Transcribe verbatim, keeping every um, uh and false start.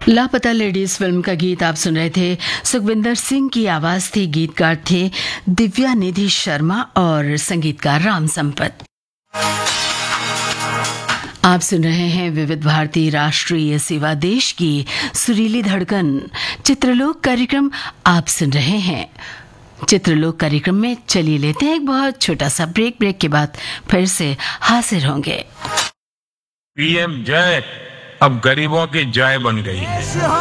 लापता ladies film का गीत आप सुन रहे थे। सुखविंदर सिंह की आवाज थी, गीतकार थे दिव्या निधि शर्मा और संगीतकार राम संपत। आप सुन रहे हैं विविध भारती राष्ट्रीय सेवा देश की सुरीली धड़कन चित्रलोक कार्यक्रम आप सुन रहे हैं। चित्रलोक कार्यक्रम में चलिए लेते हैं एक बहुत छोटा सा ब्रेक। ब्रेक के बाद फिर से हाजिर होंगे। पीएम जय अब गरीबों की जय बन गई है।